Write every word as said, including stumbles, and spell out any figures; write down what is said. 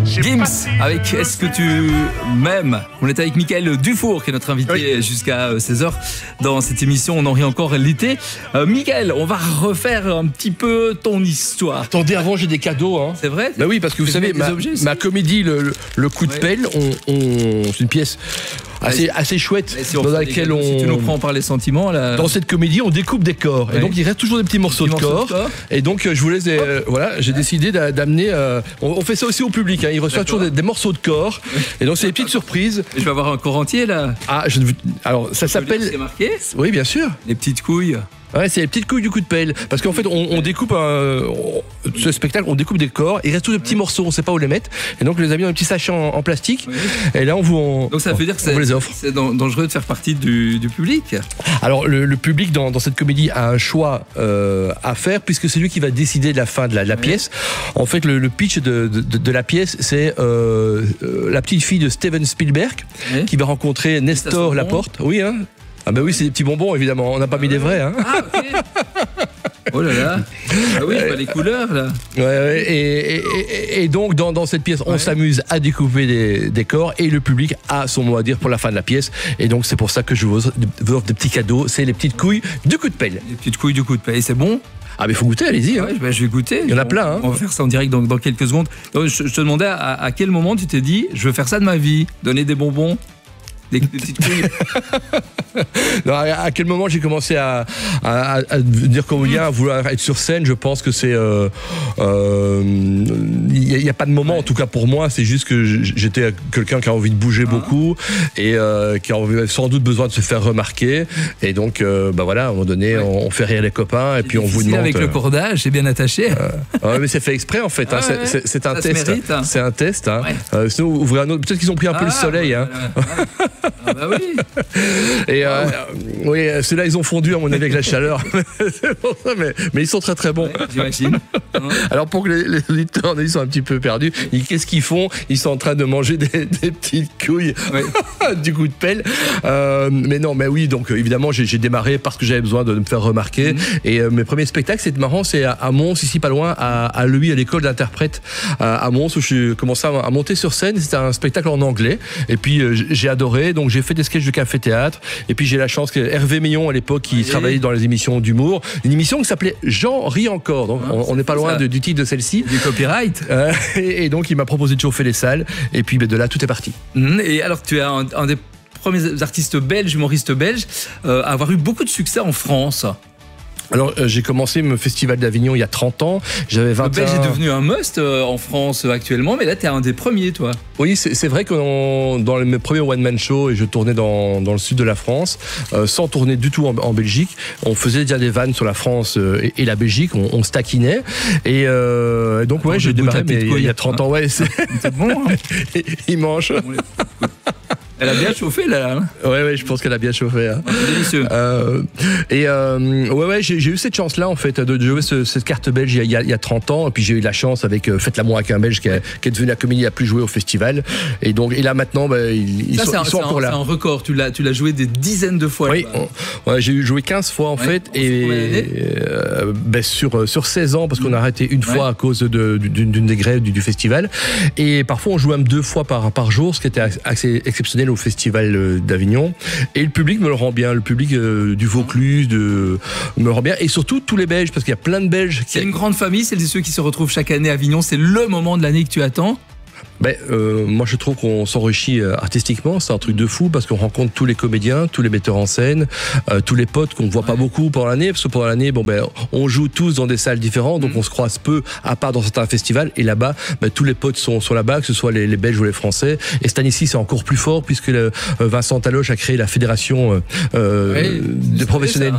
Gims avec Est-ce que tu m'aimes? On est avec Michael Dufour qui est notre invité oui. jusqu'à seize heures dans cette émission. On en rit encore l'été. Euh, Michael, on va refaire un petit peu ton histoire. Attendez, avant j'ai des cadeaux. Hein. C'est vrai? Bah oui, parce que vous savez, ma, ma comédie, le, le, le coup de ouais. pelle, on, on, c'est une pièce assez, ouais. assez chouette si on dans laquelle on... Si tu nous prends par les sentiments là... Dans cette comédie, on découpe des corps. Ouais. Et donc il reste toujours des petits morceaux, des petits de, morceaux corps. de corps. Et donc je vous laisse... Euh, voilà, j'ai ouais. décidé d'amener... Euh, on, on fait ça aussi au public. Hein. Il reçoit toujours des, des morceaux de corps. Et donc c'est des petites surprises. Et je vais avoir un corps entier là. Ah, je, alors ça s'appelle... C'est marqué? Oui, bien sûr. Les petites couilles. Ouais, c'est les petites couilles du coup de pelle. Parce qu'en fait, on, on découpe un, on, ce spectacle, on découpe des corps. Il reste tous des petits morceaux, on sait pas où les mettre. Et donc, les a mis dans un petit sachet en, en plastique. Oui. Et là, on vous en, donc ça veut dire que c'est, c'est dangereux de faire partie du, du public. Alors, le, le public dans, dans cette comédie a un choix euh, à faire puisque c'est lui qui va décider de la fin de la, de la oui. pièce. En fait, le, le pitch de, de, de la pièce, c'est euh, euh, la petite fille de Steven Spielberg oui. qui va rencontrer Nestor Laporte. Oui, hein. Ah ben oui, c'est des petits bonbons évidemment, on n'a pas mis des vrais hein. Ah ok. Oh là là. Ah oui, pas les couleurs là. Ouais, ouais. Et, et, et, et donc dans, dans cette pièce, on ouais. s'amuse à découper des, des corps et le public a son mot à dire pour la fin de la pièce. Et donc c'est pour ça que je vous offre des petits cadeaux, c'est les petites couilles du coup de pelle. Les petites couilles du coup de pelle, c'est bon? Ah mais il faut goûter, allez-y. Hein. Ouais, bah, je vais goûter. Il y en a plein. Hein. On va faire ça en direct dans, dans quelques secondes. Donc, je, je te demandais à, à quel moment tu t'es dit, je veux faire ça de ma vie, donner des bonbons. Des, des petites couilles. Non, à quel moment j'ai commencé à, à, à dire comédien, à vouloir être sur scène? Je pense que c'est... Il euh, euh, n'y a, a pas de moment, ouais. en tout cas pour moi. C'est juste que j'étais quelqu'un qui a envie de bouger ah. beaucoup et euh, qui a sans doute besoin de se faire remarquer. Et donc, euh, bah voilà, à un moment donné, ouais. on, on fait rire les copains et puis on vous demande... Avec euh, le cordage, c'est bien attaché. Euh, ouais, mais c'est fait exprès en fait. Ah, hein. ouais. C'est, c'est un ça test. Hein. C'est un test. Hein. Ouais. Euh, sinon, ouvrez un autre. Peut-être qu'ils ont pris un ah, peu le soleil. Ouais, hein. ouais, ouais. Ah bah oui. Et euh, oui, ceux-là ils ont fondu à mon avis avec la chaleur. C'est pour ça, mais, mais ils sont très très bons. Ouais, j'imagine. Alors pour que les, les auditeurs ils sont un petit peu perdus, ils, qu'est-ce qu'ils font? Ils sont en train de manger des, des petites couilles ouais. du coup de pelle. Euh, mais non, mais oui, donc évidemment j'ai, j'ai démarré parce que j'avais besoin de me faire remarquer. Mm-hmm. Et euh, mes premiers spectacles, c'est marrant, c'est à, à Mons, ici pas loin, à, à lui, à l'école d'interprète à, à Mons, où je commençais à, à monter sur scène. C'était un spectacle en anglais. Et puis euh, j'ai adoré. Donc j'ai fait des sketchs de café-théâtre. Et puis j'ai la chance que Hervé Millon à l'époque, qui oui. travaillait dans les émissions d'humour, une émission qui s'appelait Jean rit encore. Donc ah, on n'est pas loin de, du titre de celle-ci. Du copyright. Euh, et, et donc il m'a proposé de chauffer les salles. Et puis ben, de là tout est parti. Mmh, et alors tu es un, un des premiers artistes belges, humoristes belges, euh, à avoir eu beaucoup de succès en France. Alors euh, j'ai commencé mon festival d'Avignon il y a trente ans, j'avais vingt ans. Le Belge est devenu un must euh, en France euh, actuellement, mais là t'es un des premiers toi. Oui, c'est, c'est vrai que on, dans mes premiers one-man shows, et je tournais dans, dans le sud de la France, euh, sans tourner du tout en, en Belgique, on faisait déjà des vannes sur la France euh, et, et la Belgique, on, on se taquinait. Et euh, donc ouais, j'ai démarré mais il y a trente ans, ouais. C'est, c'est bon hein. Il mange. Elle a bien chauffé là. Hein. Ouais ouais, je pense qu'elle a bien chauffé. Hein. C'est délicieux. Euh, et euh, ouais ouais, j'ai, j'ai eu cette chance là en fait de jouer ce, cette carte belge il y, a, il y a trente ans. Et puis j'ai eu la chance avec euh, Faites l'amour avec un Belge qui, a, qui est devenu la comédie la plus jouée au festival. Et donc et là maintenant, bah, ils, ça, sont, un, ils sont encore un, là. C'est un record. Tu l'as tu l'as joué des dizaines de fois. Oui. On, ouais, j'ai eu joué quinze fois en ouais, fait et euh, ben, sur sur seize ans parce qu'on a arrêté une fois ouais. à cause de, d'une, d'une des grèves du, du festival. Et parfois on jouait même deux fois par par jour, ce qui était assez exceptionnel au festival d'Avignon, et le public me le rend bien, le public euh, du Vaucluse de, me le rend bien, et surtout tous les Belges, parce qu'il y a plein de Belges. C'est qui... une grande famille, c'est ceux qui se retrouvent chaque année à Avignon, c'est le moment de l'année que tu attends. Ben, euh, moi je trouve qu'on s'enrichit euh, artistiquement, c'est un truc de fou parce qu'on rencontre tous les comédiens, tous les metteurs en scène, euh, tous les potes qu'on ne voit ouais. pas beaucoup pendant l'année, parce que pendant l'année, bon ben, on joue tous dans des salles différentes, donc mmh. on se croise peu, à part dans certains festivals, et là-bas, ben, tous les potes sont, sont là-bas, que ce soit les, les Belges ou les Français, et cette année-ci c'est encore plus fort puisque le, euh, Vincent Taloche a créé la fédération euh, oui, des professionnels